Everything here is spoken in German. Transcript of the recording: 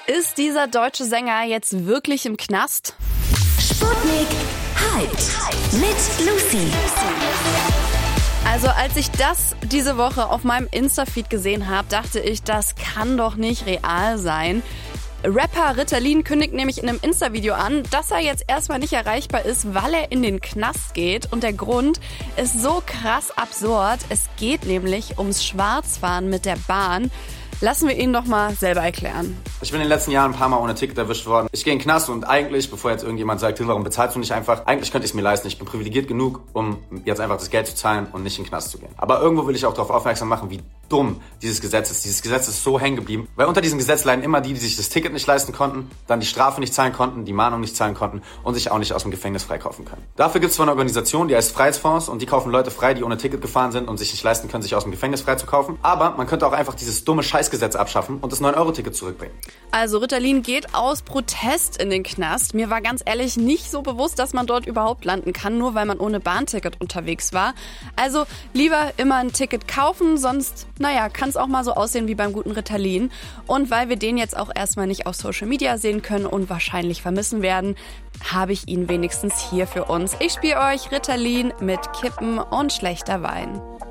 Ist dieser deutsche Sänger jetzt wirklich im Knast? Sputnik Hyped mit Lucy. Also als ich das diese Woche auf meinem Insta-Feed gesehen habe, dachte ich, das kann doch nicht real sein. Rapper Ritalin kündigt nämlich in einem Insta-Video an, dass er jetzt erstmal nicht erreichbar ist, weil er in den Knast geht. Und der Grund ist so krass absurd. Es geht nämlich ums Schwarzfahren mit der Bahn. Lassen wir ihn doch mal selber erklären. Ich bin in den letzten Jahren ein paar Mal ohne Ticket erwischt worden. Ich gehe in den Knast und eigentlich, bevor jetzt irgendjemand sagt, warum bezahlst du nicht einfach? Eigentlich könnte ich es mir leisten. Ich bin privilegiert genug, um jetzt einfach das Geld zu zahlen und nicht in den Knast zu gehen. Aber irgendwo will ich auch darauf aufmerksam machen, wie dumm dieses Gesetz ist. Dieses Gesetz ist so hängen geblieben. Weil unter diesem Gesetz leiden immer die sich das Ticket nicht leisten konnten, dann die Strafe nicht zahlen konnten, die Mahnung nicht zahlen konnten und sich auch nicht aus dem Gefängnis freikaufen können. Dafür gibt es eine Organisation, die heißt Freiheitsfonds und die kaufen Leute frei, die ohne Ticket gefahren sind und sich nicht leisten können, sich aus dem Gefängnis freizukaufen. Aber man könnte auch einfach dieses dumme Scheißgesetz abschaffen und das 9-Euro-Ticket zurückbringen. Also Ritalin geht aus Protest in den Knast. Mir war ganz ehrlich nicht so bewusst, dass man dort überhaupt landen kann, nur weil man ohne Bahnticket unterwegs war. Also lieber immer ein Ticket kaufen, sonst, kann es auch mal so aussehen wie beim guten Ritalin. Und weil wir den jetzt auch erstmal nicht auf Social Media sehen können und wahrscheinlich vermissen werden, habe ich ihn wenigstens hier für uns. Ich spiele euch Ritalin mit Kippen und schlechter Wein.